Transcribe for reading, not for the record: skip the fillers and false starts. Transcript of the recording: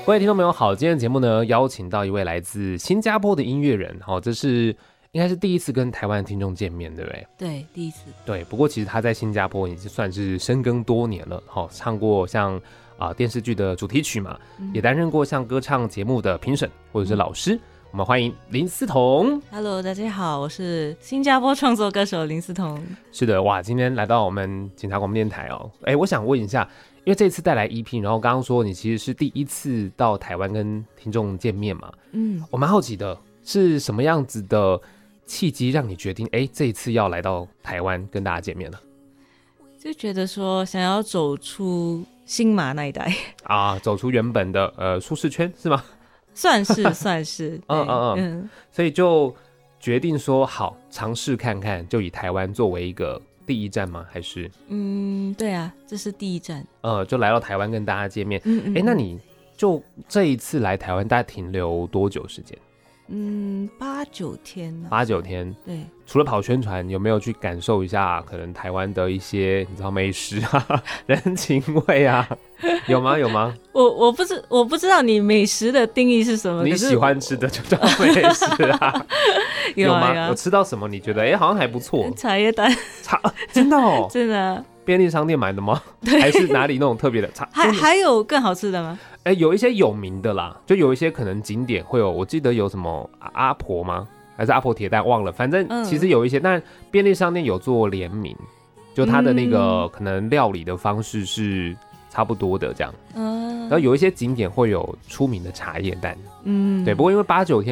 各位听众朋友好，今天的节目呢邀请到一位来自新加坡的音乐人，这是应该是第一次跟台湾的听众见面，对不对？ 对，第一次。 对，不过其实他在新加坡已经算是深耕多年了，唱过像电视剧的主题曲嘛，也担任过像歌唱节目的评审或者是老师。我们欢迎林思彤。 Hello， 大家好，我是新加坡创作歌手林思彤。 是的，哇，今天来到我们警察广播电台哦。我想问一下，因为这次带来 EP， 然后刚刚说你其实是第一次到台湾跟听众见面嘛，我蛮好奇的是什么样子的契机让你决定这一次要来到台湾跟大家见面呢？ 就觉得说想要走出新马那一带啊，走出原本的舒适圈是吗？算是所以就决定说好尝试看看，就以台湾作为一个第一站吗？还是对啊，这是第一站。 就来到台湾跟大家见面。那你就这一次来台湾大概停留多久时间 ？8-9天啊。 8-9天。 对。 除了跑宣传，有没有去感受一下可能台湾的一些你知道美食啊、人情味啊？有吗？ 我不知道你美食的定义是什么。 你喜欢吃的就叫美食啊？有吗？有吃到什么你觉得好像还不错？ 茶叶蛋。 真的哦？ 真的。 便利商店买的吗？还是哪里那种特别的茶？ 还有更好吃的吗？ 有一些有名的啦，就有一些可能景点会有，我记得有什么阿婆吗？还是阿婆铁蛋忘了，反正其实有一些，但便利商店有做联名，就它的那个可能料理的方式是差不多的这样。然后有一些景点会有出名的茶叶蛋。对，不过因为8-9天，